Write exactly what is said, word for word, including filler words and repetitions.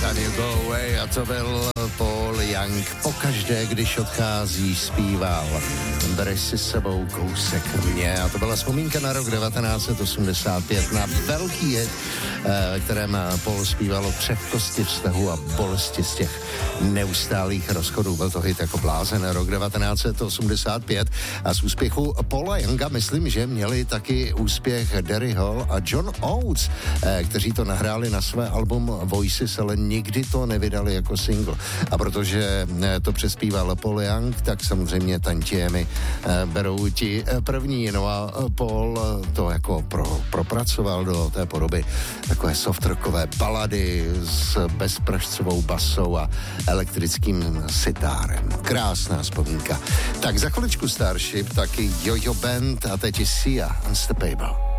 Can You Go Away, a to byl Paul Young. Pokaždé, když odchází, zpíval Beri si s sebou kousek mě. A to byla vzpomínka na rok devatenáct set osmdesát pět, na velký hit, ve kterém Paul zpíval o křehkosti vztahu a bolesti z těch neustálých rozchodů. Byl to hit jako blázen. Rok devatenáct set osmdesát pět a z úspěchu Paula Younga myslím, že měli taky úspěch Derry Hall a John Oates, kteří to nahráli na své album Voices, ale nikdy to nevydali jako single. A protože to přespíval Paul Young, tak samozřejmě tantiemi berou ti první. No a Paul to jako pro, propracoval do té podoby takové softrockové balady s bezpražcovou basou a elektrickým sitárem. Krásná vzpomínka. Tak za chviličku Starship, taky Jojo Band a teď Sia Unstoppable.